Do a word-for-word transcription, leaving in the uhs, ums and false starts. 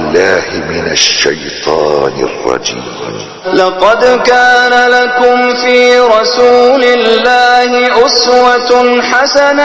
بالله من الشيطان الرجيم. لقد كان لكم في رسول الله أسوة حسنة